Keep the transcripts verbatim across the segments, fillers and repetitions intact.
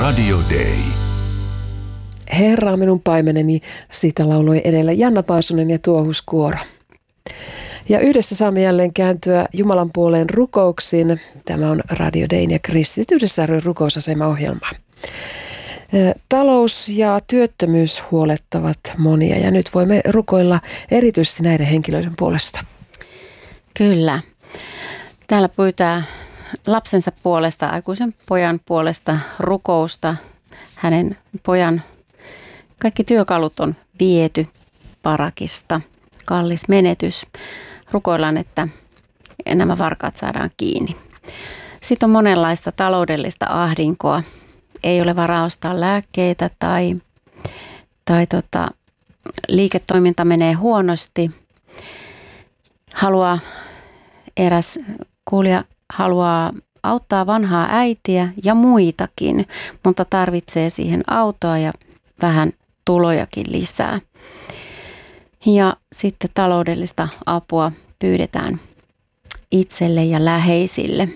Radio Day. Herra on minun paimeneni, siitä lauloi edellä Janna Paasonen ja Tuohuskuoro. Ja yhdessä saamme jälleen kääntyä Jumalan puoleen rukouksiin. Tämä on Radio Dayn ja Kristit yhdessä ry rukousasema-ohjelma. Talous ja työttömyys huolettavat monia ja nyt voimme rukoilla erityisesti näiden henkilöiden puolesta. Kyllä. Täällä pyytää lapsensa puolesta, aikuisen pojan puolesta rukousta. Hänen pojan kaikki työkalut on viety parakista. Kallis menetys. Rukoillaan, että nämä varkaat saadaan kiinni. Sitten on monenlaista taloudellista ahdinkoa. Ei ole varaa ostaa lääkkeitä tai, tai tota, liiketoiminta menee huonosti. Haluaa, eräs kuulija haluaa auttaa vanhaa äitiä ja muitakin, mutta tarvitsee siihen autoa ja vähän tulojakin lisää. Ja sitten taloudellista apua pyydetään itselle ja läheisille.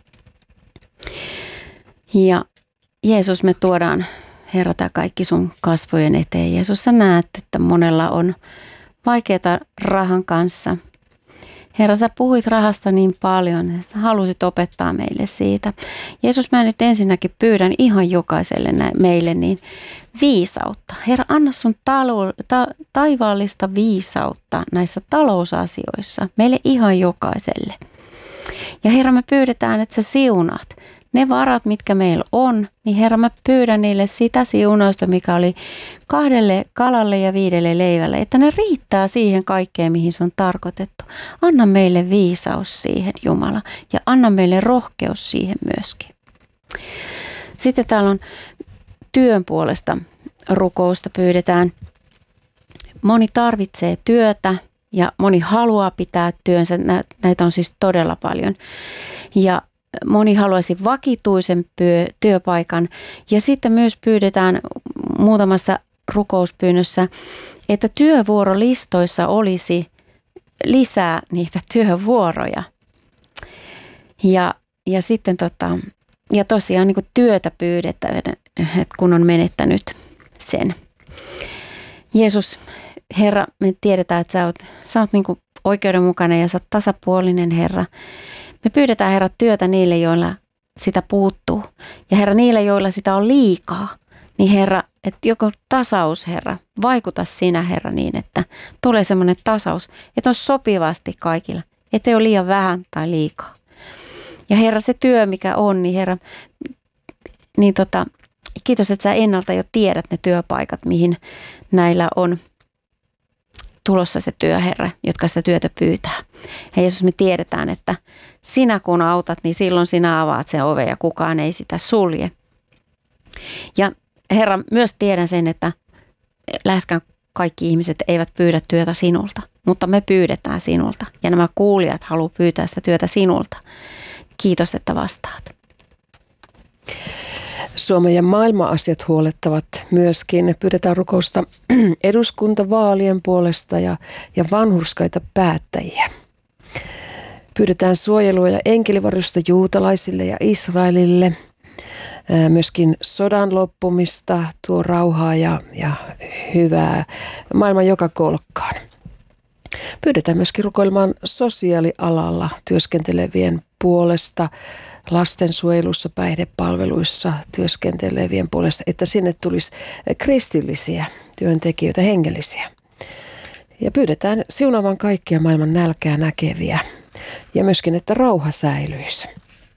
Ja Jeesus, me tuodaan, Herra, tämä kaikki sun kasvojen eteen. Jeesus, sä näet, että monella on vaikeaa rahan kanssa. Herra, sä puhuit rahasta niin paljon, että halusit opettaa meille siitä. Jeesus, mä nyt ensinnäkin pyydän ihan jokaiselle nä- meille niin viisautta. Herra, anna sun talo- ta- taivaallista viisautta näissä talousasioissa meille ihan jokaiselle. Ja Herra, me pyydetään, että sä siunaat ne varat, mitkä meillä on, niin Herra, mä pyydän niille sitä siunausta, mikä oli kahdelle kalalle ja viidelle leivälle, että ne riittää siihen kaikkeen, mihin se on tarkoitettu. Anna meille viisaus siihen, Jumala, ja anna meille rohkeus siihen myöskin. Sitten täällä on työn puolesta rukousta pyydetään. Moni tarvitsee työtä ja moni haluaa pitää työnsä. Näitä on siis todella paljon. Ja moni haluaisi vakituisen työpaikan ja sitten myös pyydetään muutamassa rukouspyynnössä, että työvuorolistoissa olisi lisää niitä työvuoroja. Ja, ja sitten tota, ja tosiaan niin kuin työtä pyydetään, että kun on menettänyt sen. Jeesus, Herra, me tiedetään, että sä oot, sä oot niin kuin oikeudenmukainen ja sä oot tasapuolinen, Herra. Me pyydetään, Herra, työtä niille, joilla sitä puuttuu. Ja Herra, niille, joilla sitä on liikaa. Niin Herra, että joku tasaus, Herra, vaikuta sinä, Herra, niin, että tulee semmoinen tasaus, että on sopivasti kaikilla. Että ei ole liian vähän tai liikaa. Ja Herra, se työ, mikä on, niin Herra, niin tota, kiitos, että sä ennalta jo tiedät ne työpaikat, mihin näillä on tulossa se työ, Herra, jotka sitä työtä pyytää. Ja Jeesus, me tiedetään, että sinä kun autat, niin silloin sinä avaat sen oven ja kukaan ei sitä sulje. Ja Herra, myös tiedän sen, että läheskään kaikki ihmiset eivät pyydä työtä sinulta, mutta me pyydetään sinulta. Ja nämä kuulijat haluaa pyytää sitä työtä sinulta. Kiitos, että vastaat. Suomen ja maailman asiat huolettavat myöskin. Pyydetään rukousta eduskuntavaalien puolesta ja, ja vanhurskaita päättäjiä. Pyydetään suojelua ja enkelivarjusta juutalaisille ja Israelille. Myöskin sodan loppumista, tuo rauhaa ja, ja hyvää maailman joka kolkkaan. Pyydetään myöskin rukoilemaan sosiaalialalla työskentelevien puolesta, lastensuojelussa, päihdepalveluissa työskentelevien puolesta, että sinne tulisi kristillisiä työntekijöitä, hengellisiä. Ja pyydetään siunaamaan kaikkia maailman nälkää näkeviä ja myöskin, että rauha säilyisi.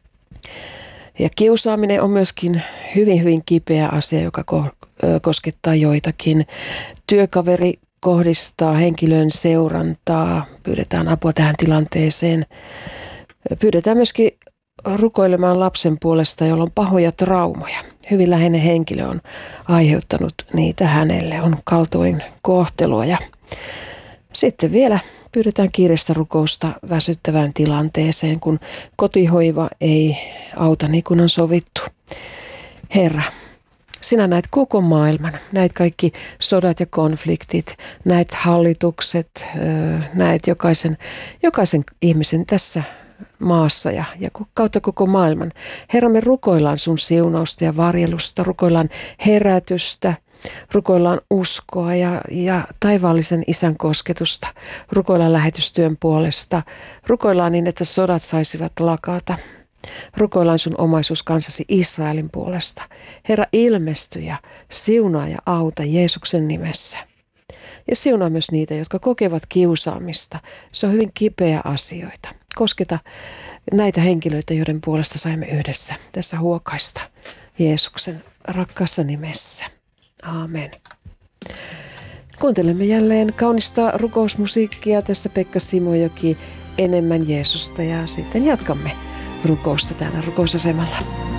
Ja kiusaaminen on myöskin hyvin, hyvin kipeä asia, joka koskettaa joitakin. Työkaveri kohdistaa henkilön seurantaa, pyydetään apua tähän tilanteeseen. Pyydetään myöskin rukoilemaan lapsen puolesta, jolla on pahoja traumoja. Hyvin läheinen henkilö on aiheuttanut niitä hänelle, on kaltoin kohtelua. Ja sitten vielä pyydetään kiireistä rukousta väsyttävään tilanteeseen, kun kotihoiva ei auta niin kuin on sovittu. Herra, sinä näet koko maailman, näet kaikki sodat ja konfliktit, näet hallitukset, näet jokaisen, jokaisen ihmisen tässä maassa ja, ja kautta koko maailman. Herra, me rukoillaan sun siunausta ja varjelusta, rukoillaan herätystä, rukoillaan uskoa ja, ja taivaallisen Isän kosketusta, rukoillaan lähetystyön puolesta, rukoillaan niin, että sodat saisivat lakata. Rukoillaan sun omaisuus kansasi Israelin puolesta. Herra, ilmesty ja siunaa ja auta Jeesuksen nimessä. Ja siunaa myös niitä, jotka kokevat kiusaamista. Se on hyvin kipeä asioita. Kosketa näitä henkilöitä, joiden puolesta saimme yhdessä tässä huokaista Jeesuksen rakkaassa nimessä. Aamen. Kuuntelemme jälleen kaunista rukousmusiikkia. Tässä Pekka Simojoki, Enemmän Jeesusta, ja sitten jatkamme rukousta täällä rukousasemalla.